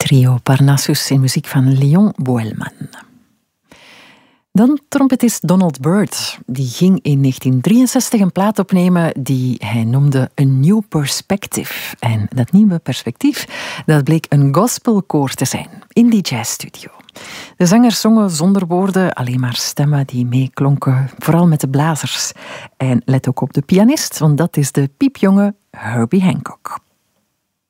Trio Parnassus in muziek van Léon Boelman. Dan trompetist Donald Byrd. Die ging in 1963 een plaat opnemen die hij noemde A New Perspective. En dat nieuwe perspectief, dat bleek een gospelkoor te zijn in die jazzstudio. De zangers zongen zonder woorden, alleen maar stemmen die meeklonken, vooral met de blazers. En let ook op de pianist, want dat is de piepjonge Herbie Hancock.